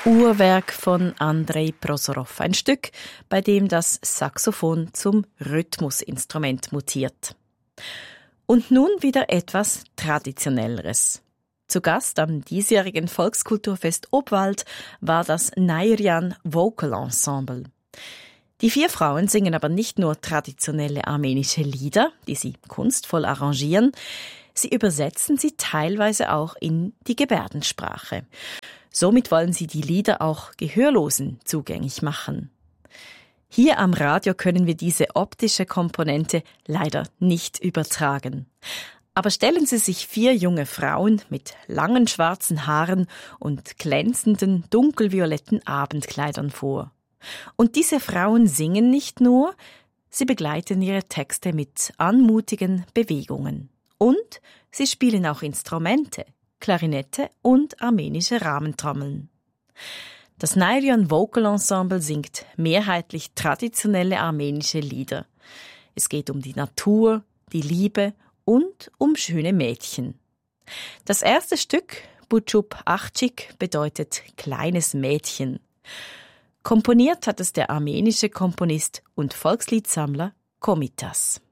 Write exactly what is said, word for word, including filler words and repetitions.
Uhrwerk von Andrei Prosorow. Ein Stück, bei dem das Saxophon zum Rhythmusinstrument mutiert. Und nun wieder etwas Traditionelleres. Zu Gast am diesjährigen Volkskulturfest Obwald war das Nairian Vocal Ensemble. Die vier Frauen singen aber nicht nur traditionelle armenische Lieder, die sie kunstvoll arrangieren, sie übersetzen sie teilweise auch in die Gebärdensprache. Somit wollen sie die Lieder auch Gehörlosen zugänglich machen. Hier am Radio können wir diese optische Komponente leider nicht übertragen. Aber stellen Sie sich vier junge Frauen mit langen schwarzen Haaren und glänzenden dunkelvioletten Abendkleidern vor. Und diese Frauen singen nicht nur, sie begleiten ihre Texte mit anmutigen Bewegungen. Und sie spielen auch Instrumente, Klarinette und armenische Rahmentrommeln. Das Nairian Vocal Ensemble singt mehrheitlich traditionelle armenische Lieder. Es geht um die Natur, die Liebe und um schöne Mädchen. Das erste Stück, Buçuk Ahçık, bedeutet kleines Mädchen. Komponiert hat es der armenische Komponist und Volksliedsammler Komitas.